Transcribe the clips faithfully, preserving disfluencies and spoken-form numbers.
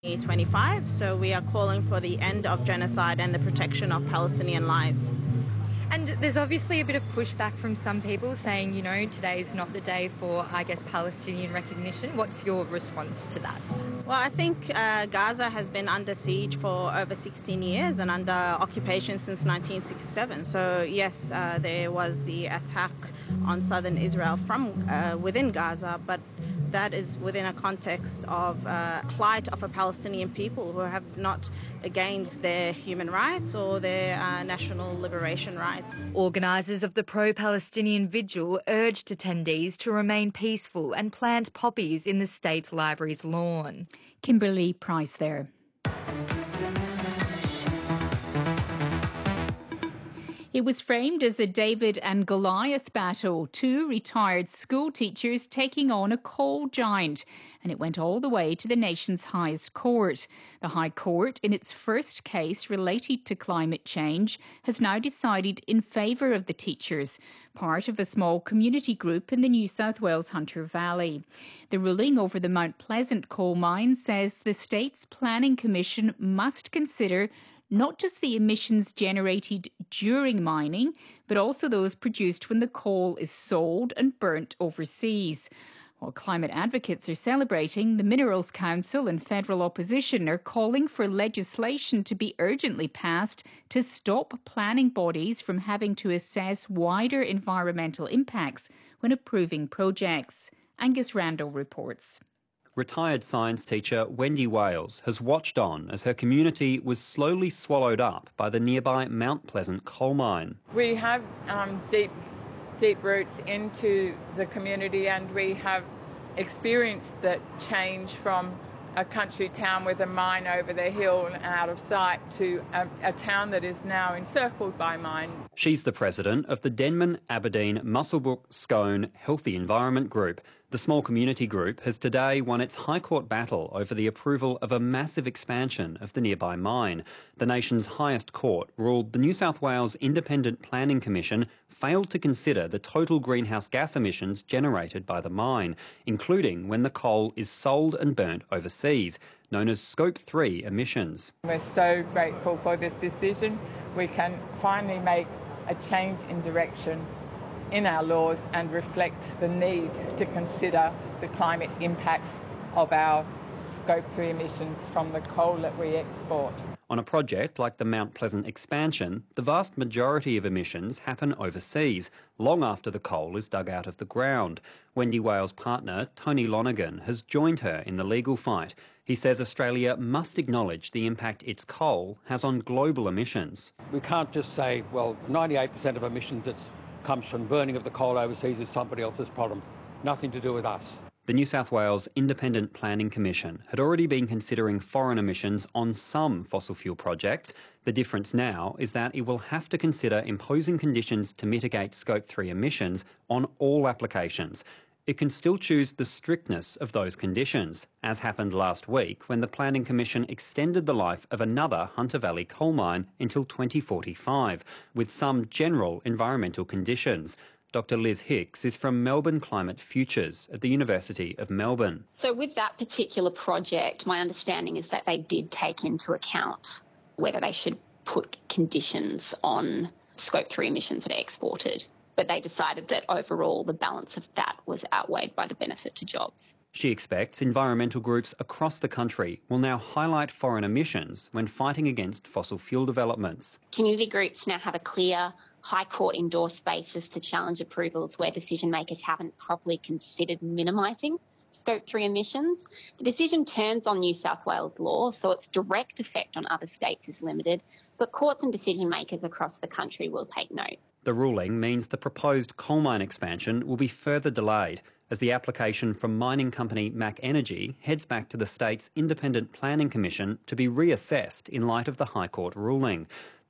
twenty-five, so we are calling for the end of genocide and the protection of Palestinian lives. And there's obviously a bit of pushback from some people saying, you know, today is not the day for, I guess, Palestinian recognition. What's your response to that? Well, I think uh, Gaza has been under siege for over sixteen years and under occupation since nineteen sixty-seven. So, yes, uh, there was the attack on southern Israel from uh, within Gaza, but that is within a context of uh, plight of a Palestinian people who have not gained their human rights or their uh, national liberation rights. Organisers of the pro-Palestinian vigil urged attendees to remain peaceful and plant poppies in the State Library's lawn. Kimberly Price there. It was framed as a David and Goliath battle, two retired school teachers taking on a coal giant, and it went all the way to the nation's highest court. The High Court, in its first case related to climate change, has now decided in favour of the teachers, part of a small community group in the New South Wales Hunter Valley. The ruling over the Mount Pleasant coal mine says the state's Planning Commission must consider not just the emissions generated during mining, but also those produced when the coal is sold and burnt overseas. While climate advocates are celebrating, the Minerals Council and federal opposition are calling for legislation to be urgently passed to stop planning bodies from having to assess wider environmental impacts when approving projects. Angus Randall reports. Retired science teacher Wendy Wales has watched on as her community was slowly swallowed up by the nearby Mount Pleasant coal mine. We have um, deep, deep roots into the community, and we have experienced that change from a country town with a mine over the hill and out of sight to a, a town that is now encircled by mine. She's the president of the Denman, Aberdeen, Muswellbrook, Scone Healthy Environment Group. The small community group has today won its High Court battle over the approval of a massive expansion of the nearby mine. The nation's highest court ruled the New South Wales Independent Planning Commission failed to consider the total greenhouse gas emissions generated by the mine, including when the coal is sold and burnt overseas, known as Scope three emissions. We're so grateful for this decision. We can finally make a change in direction in our laws and reflect the need to consider the climate impacts of our Scope three emissions from the coal that we export. On a project like the Mount Pleasant expansion, the vast majority of emissions happen overseas, long after the coal is dug out of the ground. Wendy Wales' partner, Tony Lonergan, has joined her in the legal fight. He says Australia must acknowledge the impact its coal has on global emissions. We can't just say, well, ninety-eight percent of emissions that's comes from burning of the coal overseas is somebody else's problem. Nothing to do with us. The New South Wales Independent Planning Commission had already been considering foreign emissions on some fossil fuel projects. The difference now is that it will have to consider imposing conditions to mitigate Scope three emissions on all applications. It can still choose the strictness of those conditions, as happened last week when the Planning Commission extended the life of another Hunter Valley coal mine until twenty forty-five, with some general environmental conditions. Doctor Liz Hicks is from Melbourne Climate Futures at the University of Melbourne. So with that particular project, my understanding is that they did take into account whether they should put conditions on Scope three emissions that are exported. But they decided that overall the balance of that was outweighed by the benefit to jobs. She expects environmental groups across the country will now highlight foreign emissions when fighting against fossil fuel developments. Community groups now have a clear High Court endorsed basis to challenge approvals where decision makers haven't properly considered minimising Scope three emissions. The decision turns on New South Wales law, so its direct effect on other states is limited, but courts and decision makers across the country will take note. The ruling means the proposed coal mine expansion will be further delayed as the application from mining company Mac Energy heads back to the state's Independent Planning Commission to be reassessed in light of the High Court ruling.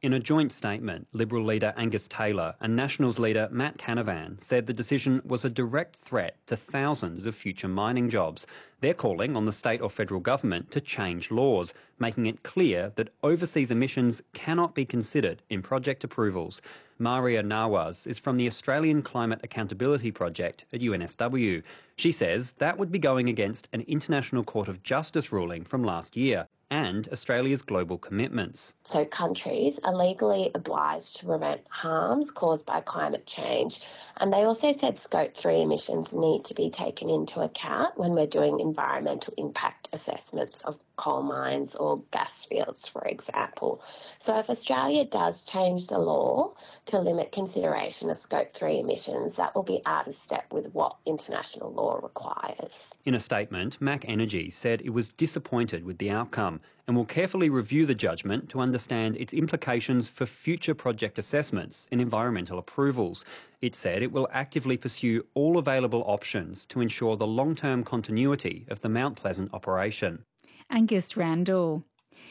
In a joint statement, Liberal leader Angus Taylor and Nationals leader Matt Canavan said the decision was a direct threat to thousands of future mining jobs. They're calling on the state or federal government to change laws, making it clear that overseas emissions cannot be considered in project approvals. Maria Nawaz is from the Australian Climate Accountability Project at U N S W. She says that would be going against an International Court of Justice ruling from last year and Australia's global commitments. So countries are legally obliged to prevent harms caused by climate change. And they also said scope three emissions need to be taken into account when we're doing environmental impact assessments of coal mines or gas fields, for example. So if Australia does change the law to limit consideration of scope three emissions, that will be out of step with what international law requires. In a statement, Mac Energy said it was disappointed with the outcome and will carefully review the judgment to understand its implications for future project assessments and environmental approvals. It said it will actively pursue all available options to ensure the long-term continuity of the Mount Pleasant operation. Angus Randall.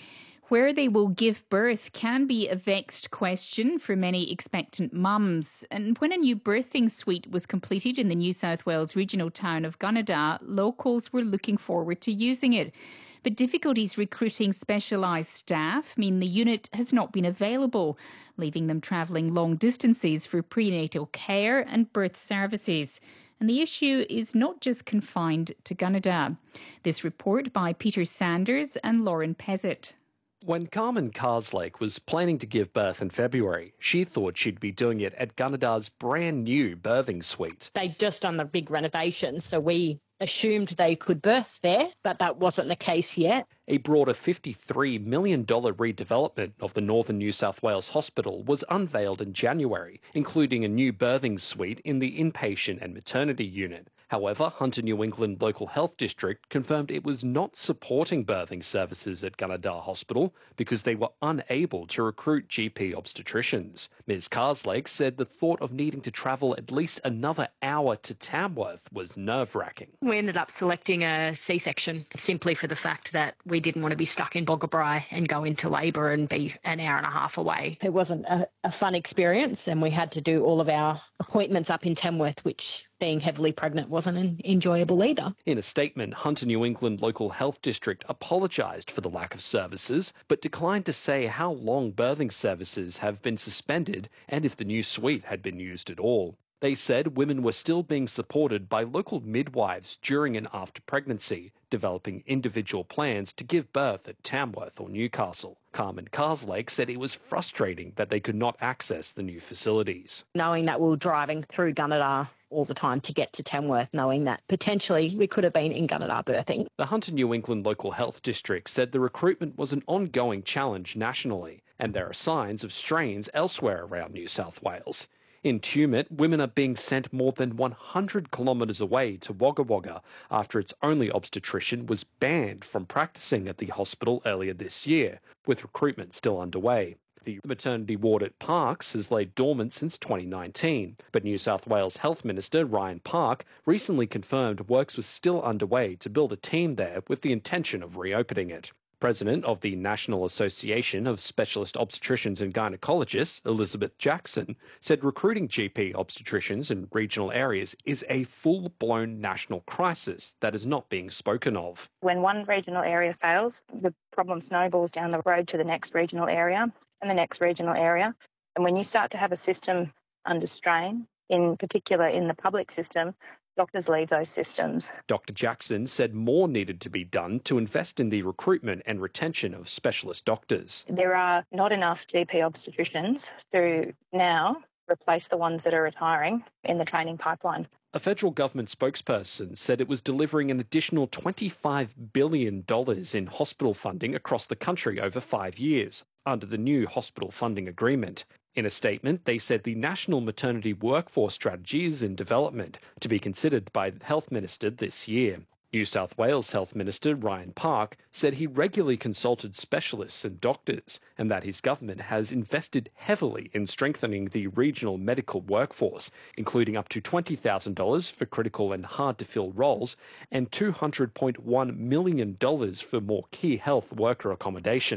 Where they will give birth can be a vexed question for many expectant mums. And when a new birthing suite was completed in the New South Wales regional town of Gunnedah, locals were looking forward to using it. But difficulties recruiting specialised staff mean the unit has not been available, leaving them travelling long distances for prenatal care and birth services. And the issue is not just confined to Gunnedah. This report by Peter Sanders and Lauren Pezzett. When Carmen Carslake was planning to give birth in February, she thought she'd be doing it at Gunnedah's brand new birthing suite. They'd just done the big renovation, so we assumed they could birth there, but that wasn't the case yet. A broader fifty-three million dollars redevelopment of the Northern New South Wales Hospital was unveiled in January, including a new birthing suite in the inpatient and maternity unit. However, Hunter New England Local Health District confirmed it was not supporting birthing services at Gunnedah Hospital because they were unable to recruit G P obstetricians. Miz Carslake said the thought of needing to travel at least another hour to Tamworth was nerve-wracking. We ended up selecting a C-section simply for the fact that we didn't want to be stuck in Boggabri and go into labour and be an hour and a half away. It wasn't a, a fun experience, and we had to do all of our appointments up in Tamworth, which being heavily pregnant wasn't an enjoyable either. In a statement, Hunter New England Local Health District apologised for the lack of services, but declined to say how long birthing services have been suspended and if the new suite had been used at all. They said women were still being supported by local midwives during and after pregnancy, developing individual plans to give birth at Tamworth or Newcastle. Carmen Carslake said it was frustrating that they could not access the new facilities. Knowing that we were driving through Gunnedah all the time to get to Tamworth, knowing that potentially we could have been in Gunnedah birthing. The Hunter New England Local Health District said the recruitment was an ongoing challenge nationally, and there are signs of strains elsewhere around New South Wales. In Tumut, women are being sent more than one hundred kilometres away to Wagga Wagga after its only obstetrician was banned from practising at the hospital earlier this year, with recruitment still underway. The maternity ward at Parkes has laid dormant since twenty nineteen, but New South Wales Health Minister Ryan Park recently confirmed works were still underway to build a team there with the intention of reopening it. President of the National Association of Specialist Obstetricians and Gynecologists, Elizabeth Jackson, said recruiting G P obstetricians in regional areas is a full-blown national crisis that is not being spoken of. When one regional area fails, the problem snowballs down the road to the next regional area and the next regional area. And when you start to have a system under strain, in particular in the public system, doctors leave those systems. Doctor Jackson said more needed to be done to invest in the recruitment and retention of specialist doctors. There are not enough G P obstetricians to now replace the ones that are retiring in the training pipeline. A federal government spokesperson said it was delivering an additional twenty-five billion dollars in hospital funding across the country over five years under the new hospital funding agreement. In a statement, they said the National Maternity Workforce Strategy is in development to be considered by the Health Minister this year. New South Wales Health Minister Ryan Park said he regularly consulted specialists and doctors and that his government has invested heavily in strengthening the regional medical workforce, including up to twenty thousand dollars for critical and hard-to-fill roles and two hundred point one million dollars for more key health worker accommodation.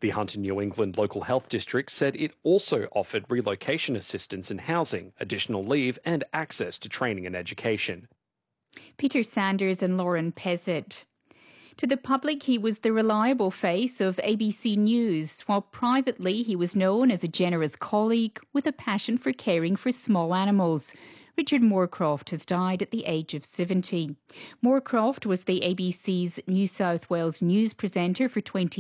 The Hunter New England Local Health District said it also offered relocation assistance and housing, additional leave and access to training and education. Peter Sanders and Lauren Pezzett. To the public, he was the reliable face of A B C News, while privately he was known as a generous colleague with a passion for caring for small animals. Richard Moorcroft has died at the age of seventy. Moorcroft was the A B C's New South Wales news presenter for twenty